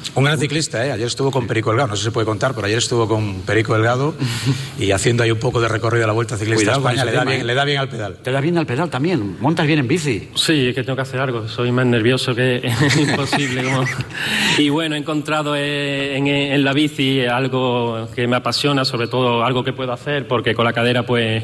Un gran ciclista, ¿eh? Ayer estuvo con Perico Delgado, no sé si se puede contar, pero ayer estuvo con Perico Delgado y haciendo ahí un poco de recorrido a la Vuelta Ciclista a España. Le da bien al pedal. ¿Te da bien al pedal también? ¿Montas bien en bici? Sí, es que tengo que hacer algo. Soy más nervioso que imposible. Y bueno, he encontrado en la bici algo que me apasiona, sobre todo algo que puedo hacer, porque con la cadera pues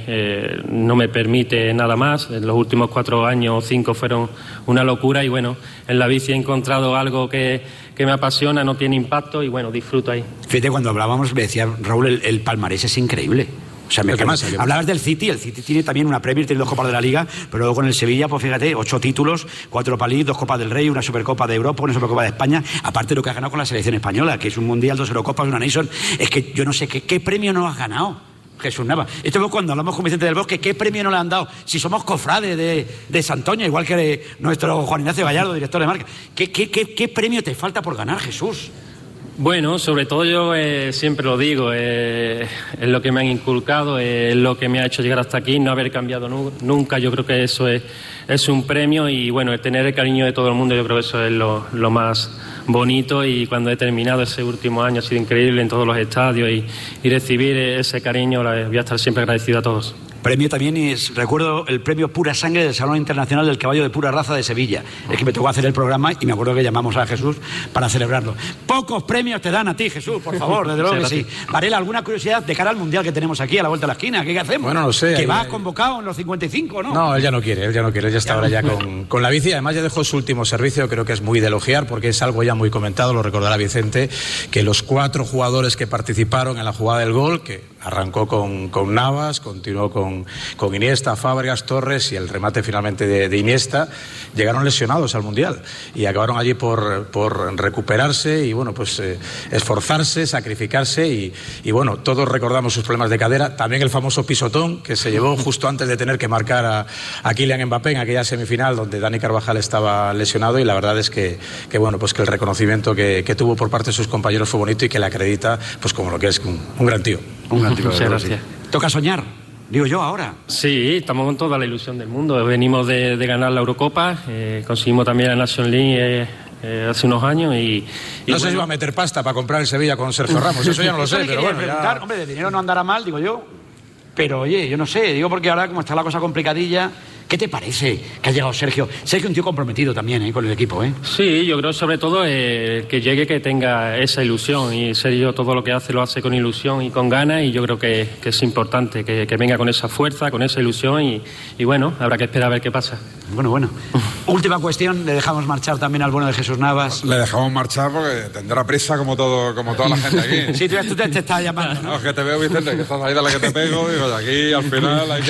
no me permite nada más. En los últimos 4 años o 5 fueron una locura y bueno, en la bici he encontrado algo que me apasiona, no tiene impacto y bueno, disfruto ahí. Fíjate, cuando hablábamos me decía Raúl, el palmarés es increíble. O sea, hablabas del City, el City tiene también una Premier, tiene 2 Copas de la Liga, pero luego con el Sevilla, pues fíjate, 8 títulos, 4 Europa League, 2 Copas del Rey, una Supercopa de Europa, una Supercopa de España, aparte de lo que has ganado con la selección española, que es un Mundial, 2 Eurocopas, una Nation. Es que yo no sé qué premio no has ganado, Jesús Navas. Esto es cuando hablamos con Vicente del Bosque, ¿qué premio no le han dado? Si somos cofrades de Santoña, igual que nuestro Juan Ignacio Gallardo, director de marca. ¿Qué premio te falta por ganar, Jesús? Bueno, sobre todo yo siempre lo digo, es lo que me han inculcado, es lo que me ha hecho llegar hasta aquí, no haber cambiado nunca. Yo creo que eso es un premio y bueno, el tener el cariño de todo el mundo, yo creo que eso es lo más bonito, y cuando he terminado ese último año ha sido increíble en todos los estadios y recibir ese cariño, voy a estar siempre agradecido a todos. Premio también recuerdo el premio Pura Sangre del Salón Internacional del Caballo de Pura Raza de Sevilla. Es que me tocó hacer el programa y me acuerdo que llamamos a Jesús para celebrarlo. Pocos premios te dan a ti, Jesús, por favor, desde luego que sí. Varela, ¿alguna curiosidad de cara al Mundial que tenemos aquí a la vuelta de la esquina? ¿Qué hacemos? Bueno, no sé. Que va convocado en los 55, ¿no? No, él ya no quiere, él ya está ahora ya con la bici. Además ya dejó su último servicio, creo que es muy de elogiar, porque es algo ya muy comentado, lo recordará Vicente, que los 4 jugadores que participaron en la jugada del gol, que arrancó con Navas, continuó con Iniesta, Fábregas, Torres y el remate finalmente de Iniesta, llegaron lesionados al Mundial y acabaron allí por recuperarse y bueno, pues esforzarse, sacrificarse y bueno, todos recordamos sus problemas de cadera, también el famoso pisotón que se llevó justo antes de tener que marcar a Kylian Mbappé en aquella semifinal donde Dani Carvajal estaba lesionado, y la verdad es que bueno, pues que el reconocimiento que tuvo por parte de sus compañeros fue bonito y que le acredita pues como lo que es un gran tío. Un gran tío. Muchas gracias. Toca soñar. Digo yo ahora. Sí, estamos con toda la ilusión del mundo. Venimos de ganar la Eurocopa, conseguimos también la National League hace unos años y no sé si va a meter pasta para comprar el Sevilla con Sergio Ramos, eso ya no lo sé, pero bueno. Ya... Hombre, de dinero no andará mal, digo yo. Pero oye, yo no sé, digo porque ahora como está la cosa complicadilla, ¿qué te parece que ha llegado Sergio? Sergio es un tío comprometido también con el equipo, ¿eh? Sí, yo creo sobre todo que llegue, que tenga esa ilusión, y Sergio todo lo que hace lo hace con ilusión y con ganas, y yo creo que es importante que venga con esa fuerza, con esa ilusión y bueno, habrá que esperar a ver qué pasa. Bueno. Última cuestión, le dejamos marchar también al bueno de Jesús Navas. Le dejamos marchar porque tendrá prisa como toda la gente aquí. Sí, tú te estás llamando, ¿no? No, es que te veo, Vicente, que estás ahí de la que te pego, digo, aquí al final hay que...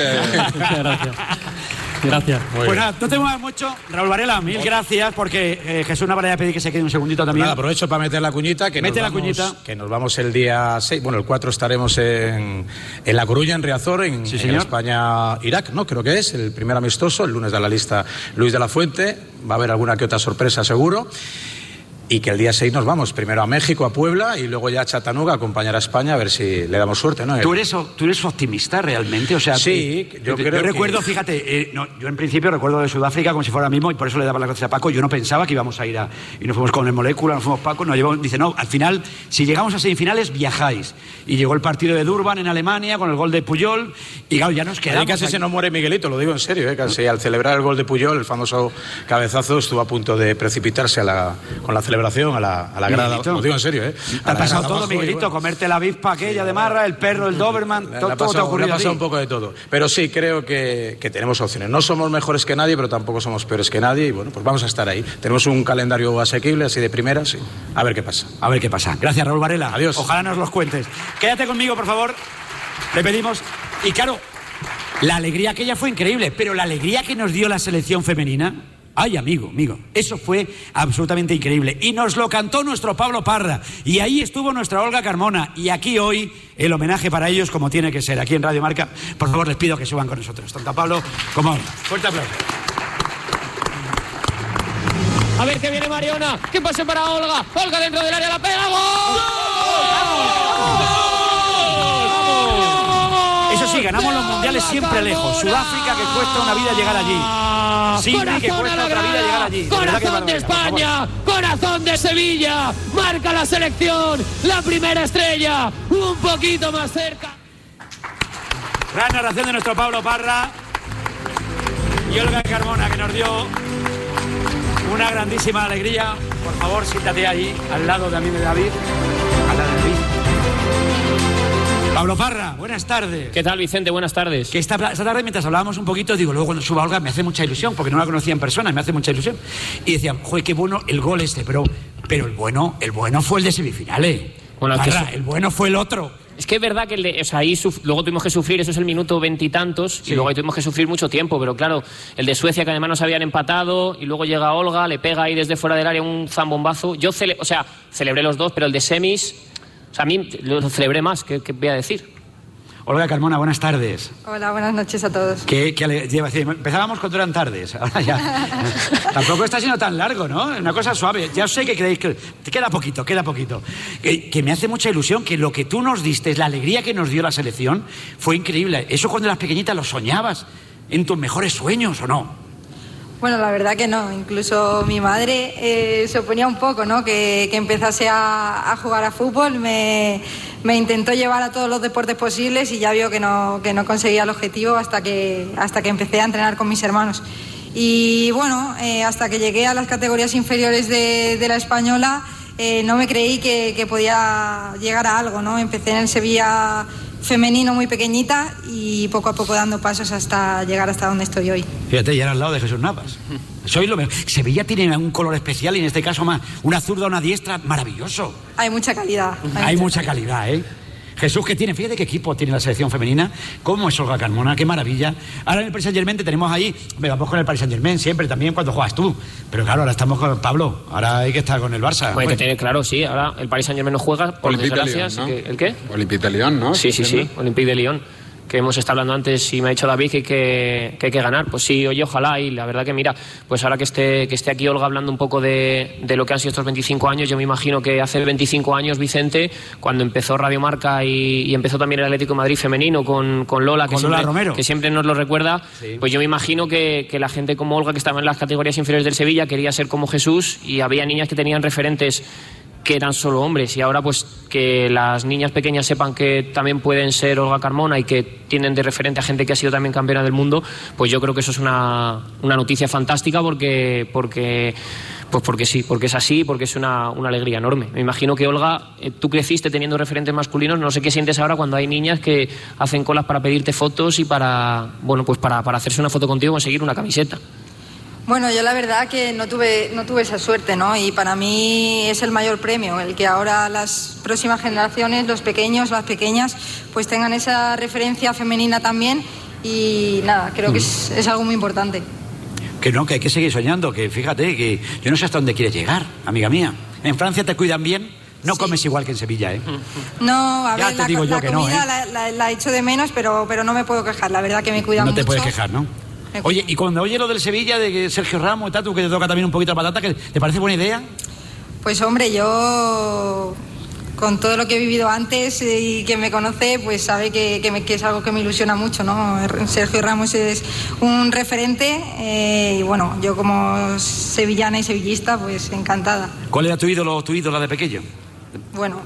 Gracias. Pues nada, no te muevas mucho. Raúl Varela, mil gracias, porque Jesús Navas le ha pedido que se quede un segundito también. Nada, aprovecho para meter la cuñita. Que nos vamos el día 6. Bueno, el 4 estaremos en La Coruña, en Riazor, en España-Irak, ¿no? Creo que es el primer amistoso. El lunes da la lista Luis de la Fuente. Va a haber alguna que otra sorpresa, seguro. Y que el día 6 nos vamos primero a México, a Puebla, y luego ya a Chattanooga a acompañar a España, a ver si le damos suerte, ¿no? ¿Tú eres optimista realmente? O sea, sí, yo recuerdo, fíjate, yo en principio recuerdo de Sudáfrica como si fuera mismo, y por eso le daba las gracias a Paco. Yo no pensaba que íbamos a ir y nos fuimos con el Molécula, nos fuimos Paco, nos llevó, dice, no, al final, si llegamos a semifinales, viajáis. Y llegó el partido de Durban en Alemania con el gol de Puyol, y claro, ya nos quedamos. Ahí casi se nos muere Miguelito, lo digo en serio, casi al celebrar el gol de Puyol, el famoso cabezazo, estuvo a punto de precipitarse con la celebración a la grada, lo digo en serio, Te ha pasado todo, Miguelito, comerte la avispa aquella de Marra, el perro, el Doberman, todo te ha ocurrido. Me ha pasado un poco de todo, pero sí, creo que tenemos opciones. No somos mejores que nadie, pero tampoco somos peores que nadie, y bueno, pues vamos a estar ahí. Tenemos un calendario asequible, así de primera, sí. A ver qué pasa. Gracias, Raúl Varela. Adiós. Ojalá nos los cuentes. Quédate conmigo, por favor. Le pedimos. Y claro, la alegría aquella fue increíble, pero la alegría que nos dio la selección femenina... Ay, amigo, eso fue absolutamente increíble. Y nos lo cantó nuestro Pablo Parra. Y ahí estuvo nuestra Olga Carmona. Y aquí hoy el homenaje para ellos como tiene que ser. Aquí en Radio Marca, por favor, les pido que suban con nosotros. Tanto a Pablo como a Olga. Fuerte aplauso. A ver que viene Mariona. Que pase para Olga. Olga dentro del área, la pega. ¡Gol! Eso sí, ganamos los mundiales sale siempre lejos. Sudáfrica, que cuesta una vida llegar allí. Sí, que cuesta otra vida llegar allí. Corazón de España, corazón de Sevilla. Marca la selección, la primera estrella, un poquito más cerca. Gran narración de nuestro Pablo Parra y Olga Carmona, que nos dio una grandísima alegría. Por favor, siéntate ahí, al lado también de David. Al lado de David. Pablo Parra, buenas tardes. ¿Qué tal, Vicente? Buenas tardes. Que esta tarde, mientras hablábamos un poquito, digo, luego cuando suba Olga me hace mucha ilusión, porque no la conocía en persona, me hace mucha ilusión. Y decían, joder, qué bueno el gol pero el bueno fue el de semifinales. Bueno, Parra, el bueno fue el otro. Es que es verdad que ahí luego tuvimos que sufrir, eso es el minuto 20 y tantos, sí. Y luego ahí tuvimos que sufrir mucho tiempo, pero claro, el de Suecia, que además nos habían empatado, y luego llega Olga, le pega ahí desde fuera del área un zambombazo. Yo celebré los dos, pero el de semis, a mí lo celebré más, ¿qué voy a decir? Olga Carmona, buenas tardes. Hola, buenas noches a todos. Empezábamos cuando eran tardes, ahora ya. Tampoco está siendo tan largo, ¿no? Una cosa suave. Ya sé que creéis que queda poquito. Que me hace mucha ilusión que lo que tú nos diste, la alegría que nos dio la selección, fue increíble. Eso cuando eras pequeñita lo soñabas en tus mejores sueños, ¿o no? Bueno, la verdad que no. Incluso mi madre se oponía un poco, ¿no? Que empezase a jugar a fútbol. Me intentó llevar a todos los deportes posibles y ya vio que no conseguía el objetivo hasta que empecé a entrenar con mis hermanos. Y bueno, hasta que llegué a las categorías inferiores de la española, no me creí que podía llegar a algo, ¿no? Empecé en el Sevilla femenino muy pequeñita y poco a poco dando pasos hasta llegar hasta donde estoy hoy. Fíjate, ya era al lado de Jesús Navas. Soy lo mejor. Sevilla tiene un color especial y en este caso más una zurda, una diestra, maravilloso. Hay mucha calidad. Hay mucha calidad, ¿eh? Jesús, que tiene, fíjate qué equipo tiene la selección femenina, cómo es Olga Carmona, qué maravilla. Ahora en el Paris Saint-Germain te tenemos ahí, vamos con el Paris Saint-Germain siempre también cuando juegas tú, pero claro, ahora estamos con Pablo, ahora hay que estar con el Barça. Pues hay que tener claro, sí, ahora el Paris Saint-Germain no juega, por desgracia, ¿no? ¿El qué? Olympique de Lyon, ¿no? Sí, Olympique de Lyon, que hemos estado hablando antes y me ha dicho David que hay que ganar. Pues sí, oye, ojalá, y la verdad que mira, pues ahora que esté aquí Olga hablando un poco de lo que han sido estos 25 años, yo me imagino que hace 25 años, Vicente, cuando empezó Radio Marca y empezó también el Atlético de Madrid femenino con Lola, que siempre nos lo recuerda, sí. Pues yo me imagino que la gente como Olga, que estaba en las categorías inferiores del Sevilla, quería ser como Jesús, y había niñas que tenían referentes que eran solo hombres, y ahora pues que las niñas pequeñas sepan que también pueden ser Olga Carmona y que tienen de referente a gente que ha sido también campeona del mundo, pues yo creo que eso es una noticia fantástica porque sí, porque es así, porque es una alegría enorme. Me imagino que, Olga, tú creciste teniendo referentes masculinos, no sé qué sientes ahora cuando hay niñas que hacen colas para pedirte fotos y para hacerse una foto contigo y conseguir una camiseta. Bueno, yo la verdad que no tuve esa suerte, ¿no? Y para mí es el mayor premio, el que ahora las próximas generaciones, los pequeños, las pequeñas, pues tengan esa referencia femenina también. Y nada, creo que es algo muy importante. Que no, que hay que seguir soñando, que fíjate, que yo no sé hasta dónde quieres llegar, amiga mía. En Francia te cuidan bien, no sí. Comes igual que en Sevilla, ¿eh? No, a ver, la comida la echo de menos, pero no me puedo quejar, la verdad que me cuidan mucho. No te puedes quejar, ¿no? Oye, y cuando oyes lo del Sevilla, de Sergio Ramos y tal, tú que te toca también un poquito la patata, ¿te parece buena idea? Pues hombre, yo con todo lo que he vivido antes y quien me conoce, pues sabe que es algo que me ilusiona mucho, ¿no? Sergio Ramos es un referente y bueno, yo como sevillana y sevillista, pues encantada. ¿Cuál era tu ídolo de pequeño? Bueno,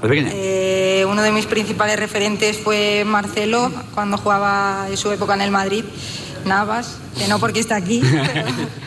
uno de mis principales referentes fue Marcelo, cuando jugaba en su época en el Madrid. Navas, que no porque está aquí, pero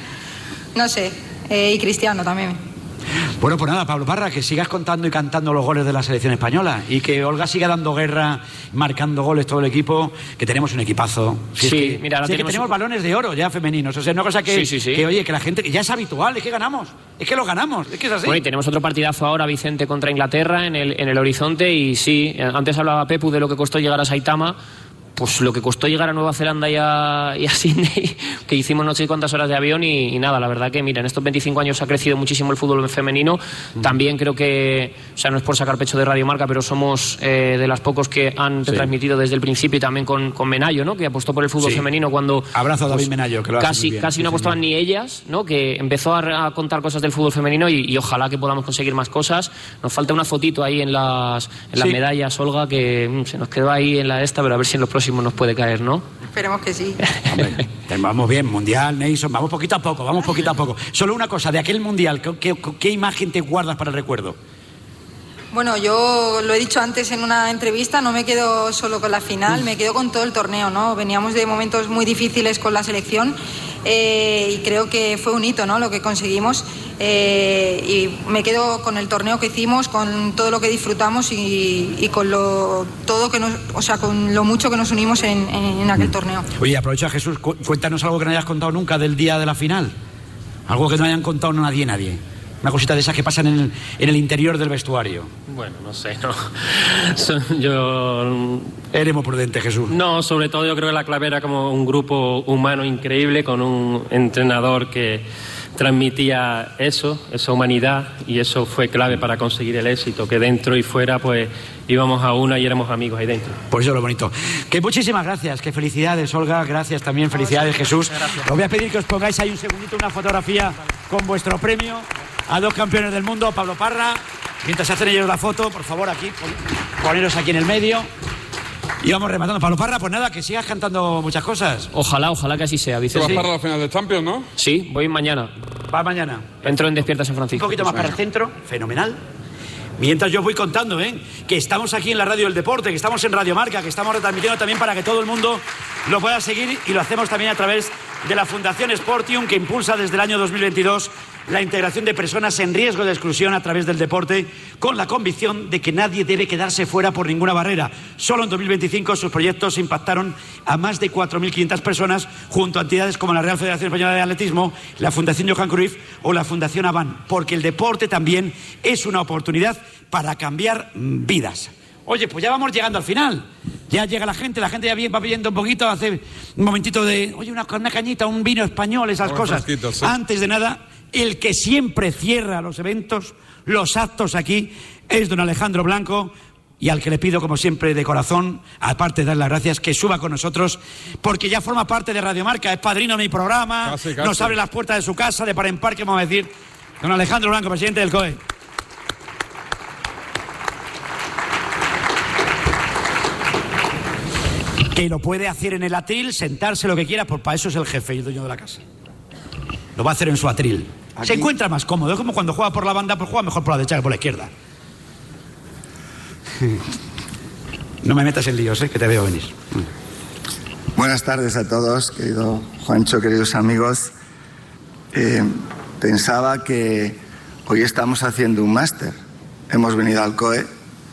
no sé, y Cristiano también. Bueno, pues nada, Pablo Parra, que sigas contando y cantando los goles de la selección española y que Olga siga dando guerra, marcando goles todo el equipo, que tenemos un equipazo. Sí, mira, ahora tenemos balones de oro ya femeninos, o sea, una cosa que, sí. que oye, que la gente, que ya es habitual, es que ganamos, es que lo ganamos, es que es así. Bueno, y tenemos otro partidazo ahora, Vicente, contra Inglaterra en el horizonte, y sí, antes hablaba Pepu de lo que costó llegar a Saitama. Pues lo que costó llegar a Nueva Zelanda y a Sydney, que hicimos no sé cuántas horas de avión y nada, la verdad que mira, en estos 25 años ha crecido muchísimo el fútbol femenino. También creo que, o sea, no es por sacar pecho de Radio Marca, pero somos de las pocos que han transmitido desde el principio, y también con Menayo, ¿no? Que apostó por el fútbol femenino cuando... Abrazo a David Menayo, que lo hace muy bien. Casi no apostaban ni ellas, ¿no? Que empezó a contar cosas del fútbol femenino y ojalá que podamos conseguir más cosas. Nos falta una fotito ahí en las medallas, Olga, que se nos quedó ahí en la esta, pero a ver si en los próximos próximo nos puede caer, ¿no? Esperemos que sí. Hombre, vamos bien, Mundial, Neison, vamos poquito a poco. Solo una cosa, de aquel Mundial, ¿qué imagen te guardas para el recuerdo? Bueno, yo lo he dicho antes en una entrevista, no me quedo solo con la final, me quedo con todo el torneo, ¿no? Veníamos de momentos muy difíciles con la selección y creo que fue un hito, ¿no? Lo que conseguimos y me quedo con el torneo que hicimos, con todo lo que disfrutamos y con con lo mucho que nos unimos en aquel torneo. Oye, aprovecha, Jesús, cuéntanos algo que no hayas contado nunca del día de la final, algo que no hayan contado nadie. Una cosita de esas que pasan en el interior del vestuario. Bueno, no sé, no. Yo... Eres muy prudente, Jesús. No, sobre todo yo creo que la clave era como un grupo humano increíble, con un entrenador que transmitía esa humanidad, y eso fue clave para conseguir el éxito, que dentro y fuera pues íbamos a una y éramos amigos ahí dentro. Pues eso es lo bonito. Que muchísimas gracias, que felicidades, Olga, gracias también, felicidades, Jesús. Os voy a pedir que os pongáis ahí un segundito una fotografía con vuestro premio a 2 campeones del mundo, Pablo Parra. Mientras hacen ellos la foto, por favor, aquí, poneros aquí en el medio. Y vamos rematando. Pablo Parra, pues nada, que sigas cantando muchas cosas. Ojalá que así sea, Te vas para la final de Champions, ¿no? Sí, voy mañana. Va mañana. Entro en Despierta San Un Francisco. poquito más para el centro, fenomenal. Mientras yo voy contando, que estamos aquí en la Radio del Deporte, que estamos en Radio Marca, que estamos retransmitiendo también para que todo el mundo lo pueda seguir, y lo hacemos también a través de la Fundación Sportium, que impulsa desde el año 2022 la integración de personas en riesgo de exclusión a través del deporte, con la convicción de que nadie debe quedarse fuera por ninguna barrera. Solo en 2025 sus proyectos impactaron a más de 4.500 personas, junto a entidades como la Real Federación Española de Atletismo, la Fundación Johan Cruyff o la Fundación Avan, porque el deporte también es una oportunidad para cambiar vidas. Oye, pues ya vamos llegando al final. Ya llega la gente ya va pidiendo un poquito, hace un momentito de, oye, una cañita, un vino español, esas cosas. Sí. Antes de nada, el que siempre cierra los eventos, los actos aquí, es don Alejandro Blanco, y al que le pido, como siempre, de corazón, aparte de dar las gracias, que suba con nosotros, porque ya forma parte de Radio Marca, es padrino de mi programa, casi. Nos abre las puertas de su casa, de par en par, que vamos a decir, don Alejandro Blanco, presidente del COE. Que lo puede hacer en el atril, sentarse lo que quiera, pues para eso es el jefe y el dueño de la casa. Lo va a hacer en su atril. Aquí se encuentra más cómodo, es como cuando juega por la banda, pues juega mejor por la derecha que por la izquierda. No me metas en líos, que te veo venir. Buenas tardes a todos, querido Juancho, queridos amigos. Pensaba que hoy estamos haciendo un máster. Hemos venido al COE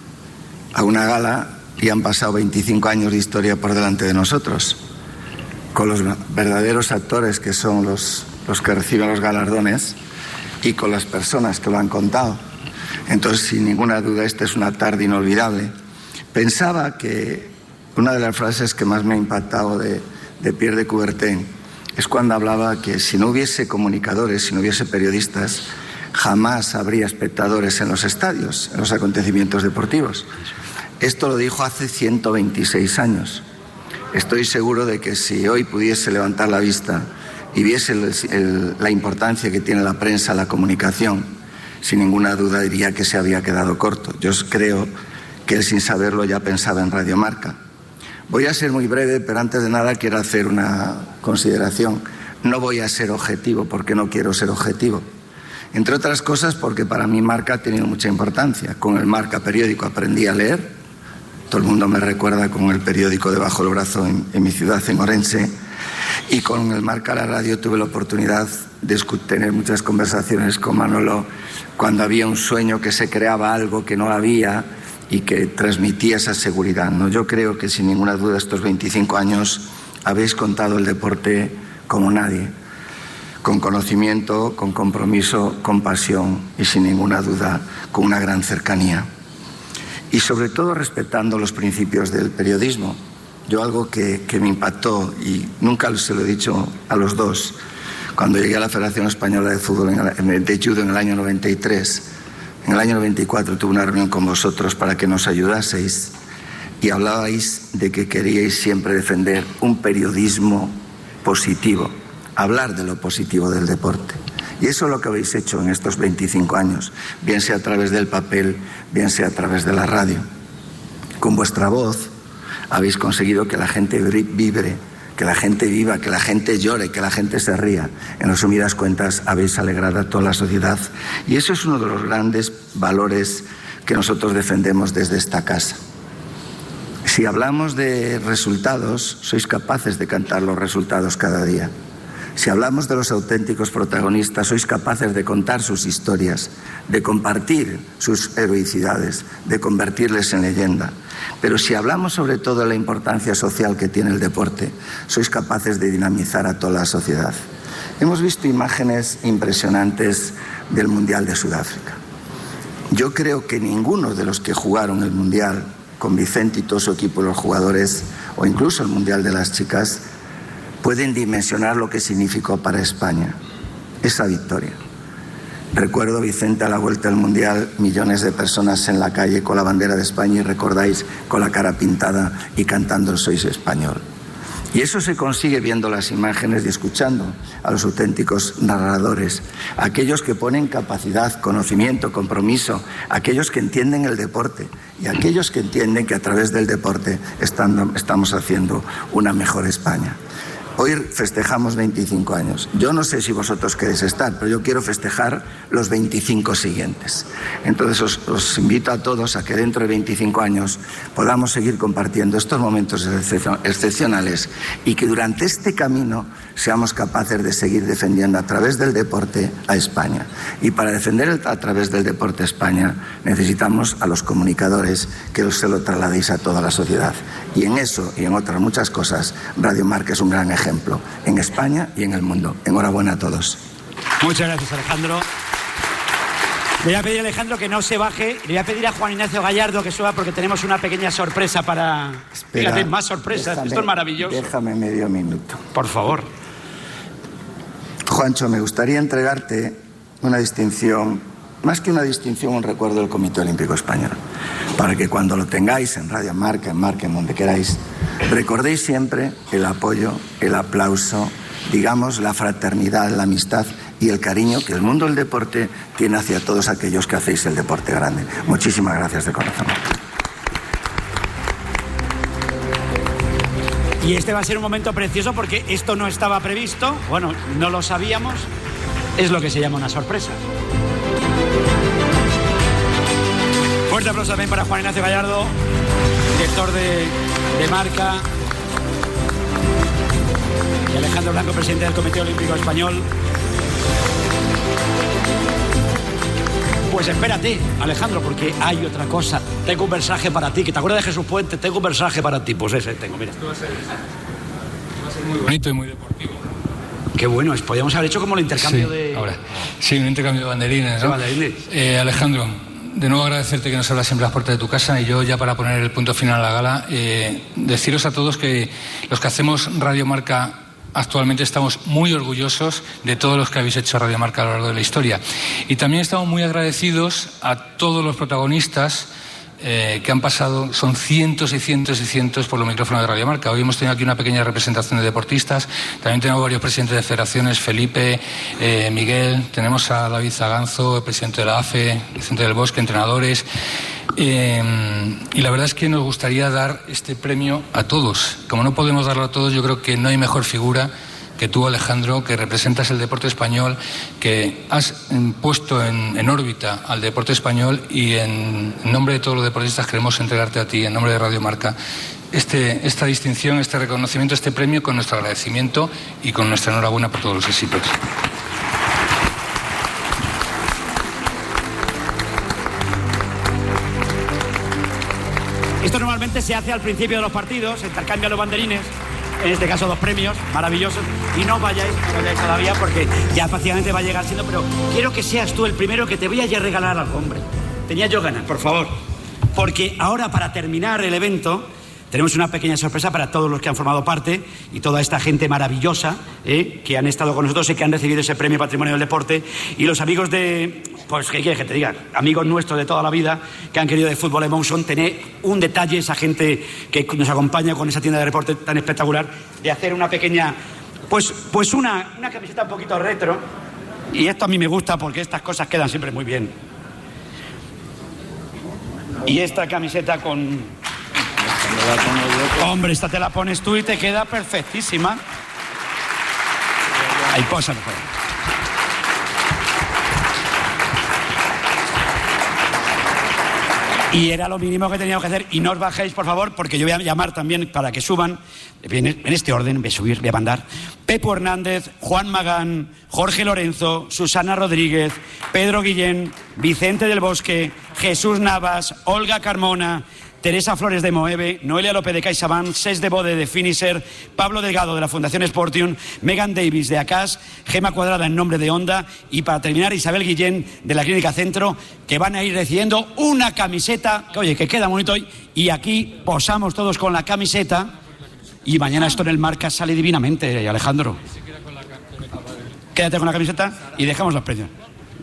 a una gala y han pasado 25 años de historia por delante de nosotros, con los verdaderos actores que son los que reciben los galardones y con las personas que lo han contado. Entonces, sin ninguna duda, esta es una tarde inolvidable. Pensaba que una de las frases que más me ha impactado de Pierre de Coubertin es cuando hablaba que si no hubiese comunicadores, si no hubiese periodistas, jamás habría espectadores en los estadios, en los acontecimientos deportivos. Esto lo dijo hace 126 años. Estoy seguro de que si hoy pudiese levantar la vista y viese la importancia que tiene la prensa, la comunicación, sin ninguna duda diría que se había quedado corto. Yo creo que él, sin saberlo, ya pensaba en Radio Marca. Voy a ser muy breve, pero antes de nada quiero hacer una consideración. No voy a ser objetivo porque no quiero ser objetivo. Entre otras cosas porque para mí Marca ha tenido mucha importancia. Con el Marca periódico aprendí a leer. Todo el mundo me recuerda con el periódico debajo del brazo en mi ciudad, en Orense. Y con el Marca la radio tuve la oportunidad de tener muchas conversaciones con Manolo cuando había un sueño, que se creaba algo que no había y que transmitía esa seguridad, ¿no? Yo creo que sin ninguna duda estos 25 años habéis contado el deporte como nadie, con conocimiento, con compromiso, con pasión y sin ninguna duda con una gran cercanía. Y sobre todo respetando los principios del periodismo. Yo algo que me impactó, y nunca se lo he dicho a los dos, cuando llegué a la Federación Española de Fútbol de Judo en el año 93, en el año 94 tuve una reunión con vosotros para que nos ayudaseis y hablabais de que queríais siempre defender un periodismo positivo, hablar de lo positivo del deporte. Y eso es lo que habéis hecho en estos 25 años, bien sea a través del papel, bien sea a través de la radio. Con vuestra voz, habéis conseguido que la gente vibre, que la gente viva, que la gente llore, que la gente se ría. En resumidas cuentas, habéis alegrado a toda la sociedad y eso es uno de los grandes valores que nosotros defendemos desde esta casa. Si hablamos de resultados, sois capaces de cantar los resultados cada día. Si hablamos de los auténticos protagonistas, sois capaces de contar sus historias, de compartir sus heroicidades, de convertirles en leyenda. Pero si hablamos sobre todo de la importancia social que tiene el deporte, sois capaces de dinamizar a toda la sociedad. Hemos visto imágenes impresionantes del Mundial de Sudáfrica. Yo creo que ninguno de los que jugaron el Mundial, con Vicente y todo su equipo, los jugadores, o incluso el Mundial de las chicas, pueden dimensionar lo que significó para España esa victoria. Recuerdo, Vicente, a la vuelta del Mundial, millones de personas en la calle con la bandera de España y recordáis con la cara pintada y cantando el Sois Español. Y eso se consigue viendo las imágenes y escuchando a los auténticos narradores, aquellos que ponen capacidad, conocimiento, compromiso, aquellos que entienden el deporte y aquellos que entienden que a través del deporte estamos haciendo una mejor España. Hoy festejamos 25 años. Yo no sé si vosotros queréis estar, pero yo quiero festejar los 25 siguientes. Entonces os invito a todos a que dentro de 25 años podamos seguir compartiendo estos momentos excepcionales y que durante este camino seamos capaces de seguir defendiendo a través del deporte a España. Y para defender a través del deporte a España necesitamos a los comunicadores que se lo trasladéis a toda la sociedad. Y en eso y en otras muchas cosas, Radio Marca es un gran ejemplo en España y en el mundo. Enhorabuena a todos. Muchas gracias, Alejandro. Le voy a pedir a Alejandro que no se baje. Le voy a pedir a Juan Ignacio Gallardo que suba porque tenemos una pequeña sorpresa para... Espera, fíjate, más sorpresas. Esto es maravilloso. Déjame medio minuto. Por favor. Juancho, me gustaría entregarte una distinción, más que una distinción, un recuerdo del Comité Olímpico Español, para que cuando lo tengáis en Radio Marca, en Marca, en donde queráis, recordéis siempre el apoyo, el aplauso, digamos, la fraternidad, la amistad y el cariño que el mundo del deporte tiene hacia todos aquellos que hacéis el deporte grande. Muchísimas gracias de corazón. Y este va a ser un momento precioso porque esto no estaba previsto, bueno, no lo sabíamos, es lo que se llama una sorpresa. Fuerte aplauso también para Juan Ignacio Gallardo, director de Marca, y Alejandro Blanco, presidente del Comité Olímpico Español. Pues espérate, Alejandro, porque hay otra cosa. Tengo un mensaje para ti, que te acuerdas de Jesús Puente, tengo un mensaje para ti. Pues ese tengo, mira. Esto va a ser muy bonito y muy deportivo. Qué bueno, podríamos haber hecho como el intercambio Sí, un intercambio de banderines, ¿no? Banderines. Alejandro, de nuevo agradecerte que nos abras siempre las puertas de tu casa y yo ya para poner el punto final a la gala, deciros a todos que los que hacemos Radio Marca actualmente estamos muy orgullosos de todos los que habéis hecho Radio Marca a lo largo de la historia. Y también estamos muy agradecidos a todos los protagonistas que han pasado, son cientos y cientos y cientos por los micrófonos de Radio Marca. Hoy hemos tenido aquí una pequeña representación de deportistas, también tenemos varios presidentes de federaciones, Felipe, Miguel, tenemos a David Zaganzo, el presidente de la AFE, Vicente del Bosque, entrenadores. Y la verdad es que nos gustaría dar este premio a todos. Como no podemos darlo a todos, yo creo que no hay mejor figura que tú, Alejandro, que representas el deporte español, que has puesto en órbita al deporte español y en nombre de todos los deportistas queremos entregarte a ti, en nombre de Radio Marca, esta distinción, este reconocimiento, este premio con nuestro agradecimiento y con nuestra enhorabuena por todos los éxitos. Esto normalmente se hace al principio de los partidos, se intercambian los banderines, en este caso 2 premios maravillosos, y no vayáis todavía porque ya prácticamente va a llegar siendo, pero quiero que seas tú el primero que te voy a regalar algo, hombre. Tenía yo ganas, por favor, porque ahora para terminar el evento tenemos una pequeña sorpresa para todos los que han formado parte y toda esta gente maravillosa que han estado con nosotros y que han recibido ese premio Patrimonio del Deporte, y los amigos de... Pues, ¿qué quieres que te diga? Amigos nuestros de toda la vida que han querido de Fútbol Emotion, tener un detalle, esa gente que nos acompaña con esa tienda de deporte tan espectacular, de hacer una pequeña, pues una camiseta un poquito retro. Y esto a mí me gusta porque estas cosas quedan siempre muy bien. Y esta camiseta con Hombre, esta te la pones tú y te queda perfectísima. Ahí posa mejor. Y era lo mínimo que teníamos que hacer. Y no os bajéis, por favor, porque yo voy a llamar también para que suban, en este orden, voy a subir, voy a mandar. Pepo Hernández, Juan Magán, Jorge Lorenzo, Susana Rodríguez, Pedro Guillén, Vicente del Bosque, Jesús Navas, Olga Carmona, Teresa Flores de Moeve, Noelia López de CaixaBank, Cés de Bode de Finisher, Pablo Delgado de la Fundación Sportium, Megan Davis de Acas, Gema Cuadrada en nombre de Honda y para terminar Isabel Guillén de la Clínica Centro, que van a ir recibiendo una camiseta, que oye, que queda bonito hoy, y aquí posamos todos con la camiseta y mañana esto en el Marca sale divinamente, Alejandro. Quédate con la camiseta y dejamos los precios.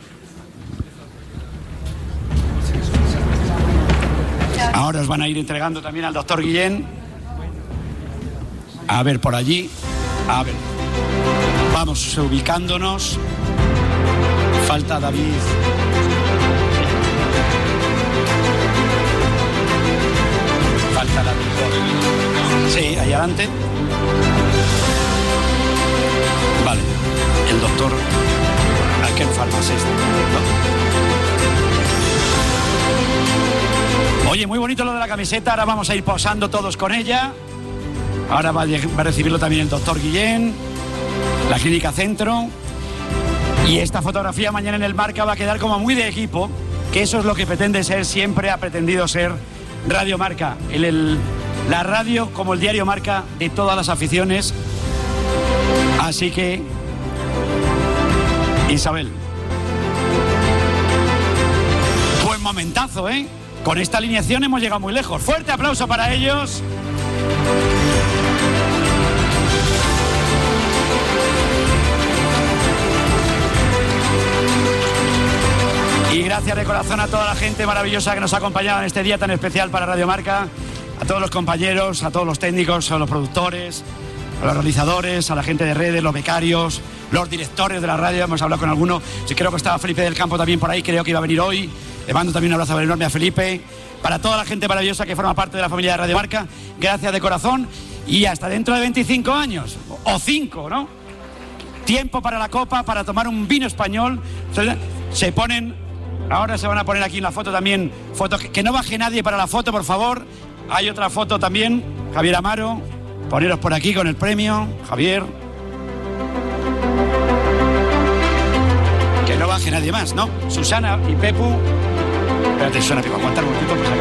Ahora os van a ir entregando también al doctor Guillén. A ver, por allí. A ver. Vamos ubicándonos. Falta David. Falta David. Sí, ahí adelante. Vale. El doctor. Aquel farmacéutico, ¿no? Oye, muy bonito lo de la camiseta, ahora vamos a ir posando todos con ella. Ahora va a recibirlo también el doctor Guillén, la Clínica Centro. Y esta fotografía mañana en el Marca va a quedar como muy de equipo, que eso es lo que pretende ser, siempre ha pretendido ser Radio Marca. La radio como el diario Marca de todas las aficiones. Así que, Isabel. Buen momentazo, ¿eh? Con esta alineación hemos llegado muy lejos. Fuerte aplauso para ellos. Y gracias de corazón a toda la gente maravillosa que nos ha acompañado en este día tan especial para Radio Marca. A todos los compañeros, a todos los técnicos, a los productores, a los realizadores, a la gente de redes, los becarios, los directores de la radio. Hemos hablado con alguno. Sí, creo que estaba Felipe del Campo también por ahí. Creo que iba a venir hoy. Le mando también un abrazo enorme a Felipe. Para toda la gente maravillosa que forma parte de la familia de Radio Marca, gracias de corazón. Y hasta dentro de 25 años, o 5, ¿no? Tiempo para la copa, para tomar un vino español. Se ponen, ahora se van a poner aquí en la foto también, que no baje nadie para la foto, por favor. Hay otra foto también, Javier Amaro. Poneros por aquí con el premio, Javier. Que no baje nadie más, ¿no? Susana y Pepu. Espérate, Susana, que va a aguantar un poquito. Pues